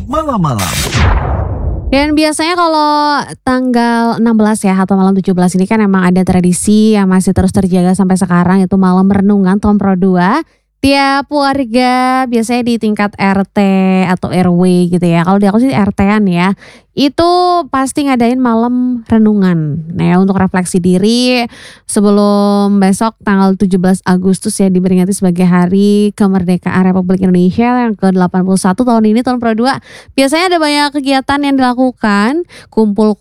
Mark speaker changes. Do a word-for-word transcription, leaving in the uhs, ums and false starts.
Speaker 1: malam-malam.
Speaker 2: Dan biasanya kalau tanggal enam belas ya atau malam tujuh belas ini kan emang ada tradisi yang masih terus terjaga sampai sekarang, itu malam renungan tahun Pro dua. Tiap warga biasanya di tingkat R T atau R W gitu ya. Kalau di aku sih R T-an ya. Itu pasti ngadain malam renungan. Nah ya, untuk refleksi diri sebelum besok tanggal tujuh belas Agustus ya diperingati sebagai Hari Kemerdekaan Republik Indonesia yang ke delapan puluh satu tahun ini, tahun Pro dua. Biasanya ada banyak kegiatan yang dilakukan, kumpul